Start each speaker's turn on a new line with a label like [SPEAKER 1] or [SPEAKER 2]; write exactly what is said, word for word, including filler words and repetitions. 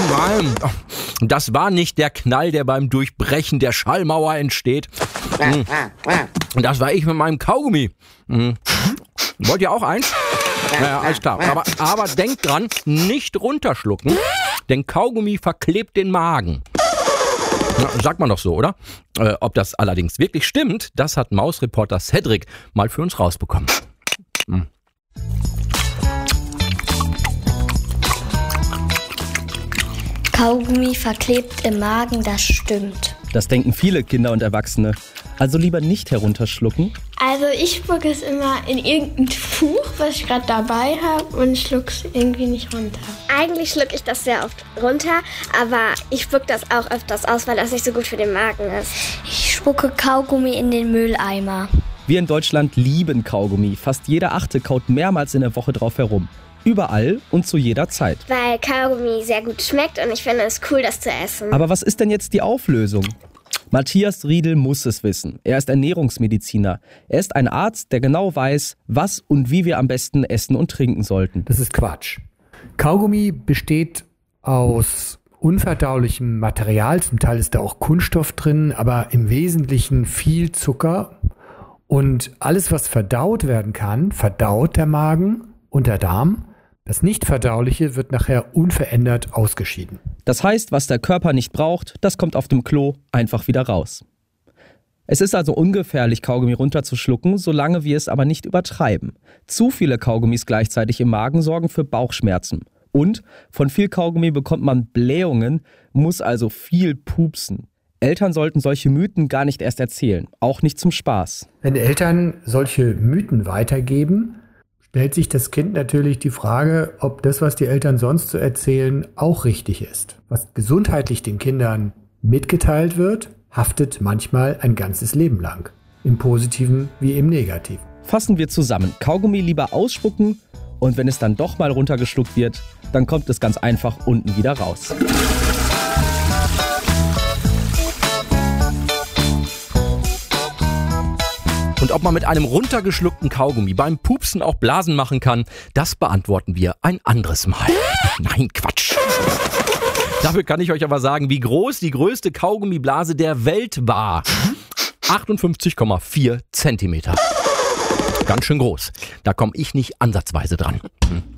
[SPEAKER 1] Nein, das war nicht der Knall, der beim Durchbrechen der Schallmauer entsteht. Das war ich mit meinem Kaugummi. Wollt ihr auch eins? Naja, alles klar. Aber, aber denkt dran, nicht runterschlucken, denn Kaugummi verklebt den Magen. Na, sagt man doch so, oder? Äh, ob das allerdings wirklich stimmt, das hat Mausreporter Cedric mal für uns rausbekommen. Hm.
[SPEAKER 2] Kaugummi verklebt im Magen, das stimmt.
[SPEAKER 3] Das denken viele Kinder und Erwachsene. Also lieber nicht herunterschlucken.
[SPEAKER 4] Also ich spucke es immer in irgendein Tuch, was ich gerade dabei habe, und schlucke es irgendwie nicht runter.
[SPEAKER 5] Eigentlich schlucke ich das sehr oft runter, aber ich spucke das auch öfters aus, weil das nicht so gut für den Magen ist.
[SPEAKER 2] Ich spucke Kaugummi in den Mülleimer.
[SPEAKER 3] Wir in Deutschland lieben Kaugummi. Fast jeder Achte kaut mehrmals in der Woche drauf herum. Überall und zu jeder Zeit.
[SPEAKER 5] Weil Kaugummi sehr gut schmeckt und ich finde es cool, das zu essen.
[SPEAKER 3] Aber was ist denn jetzt die Auflösung? Matthias Riedel muss es wissen. Er ist Ernährungsmediziner. Er ist ein Arzt, der genau weiß, was und wie wir am besten essen und trinken sollten.
[SPEAKER 6] Das ist Quatsch. Kaugummi besteht aus unverdaulichem Material. Zum Teil ist da auch Kunststoff drin, aber im Wesentlichen viel Zucker. Und alles, was verdaut werden kann, verdaut der Magen und der Darm. Das Nicht-Verdauliche wird nachher unverändert ausgeschieden.
[SPEAKER 3] Das heißt, was der Körper nicht braucht, das kommt auf dem Klo einfach wieder raus. Es ist also ungefährlich, Kaugummi runterzuschlucken, solange wir es aber nicht übertreiben. Zu viele Kaugummis gleichzeitig im Magen sorgen für Bauchschmerzen. Und von viel Kaugummi bekommt man Blähungen, muss also viel pupsen. Eltern sollten solche Mythen gar nicht erst erzählen, auch nicht zum Spaß.
[SPEAKER 6] Wenn Eltern solche Mythen weitergeben, stellt sich das Kind natürlich die Frage, ob das, was die Eltern sonst so erzählen, auch richtig ist. Was gesundheitlich den Kindern mitgeteilt wird, haftet manchmal ein ganzes Leben lang. Im Positiven wie im Negativen.
[SPEAKER 3] Fassen wir zusammen. Kaugummi lieber ausspucken und wenn es dann doch mal runtergeschluckt wird, dann kommt es ganz einfach unten wieder raus.
[SPEAKER 1] Und ob man mit einem runtergeschluckten Kaugummi beim Pupsen auch Blasen machen kann, das beantworten wir ein anderes Mal. Nein, Quatsch. Dafür kann ich euch aber sagen, wie groß die größte Kaugummiblase der Welt war. achtundfünfzig Komma vier Zentimeter. Ganz schön groß. Da komme ich nicht ansatzweise dran. Hm.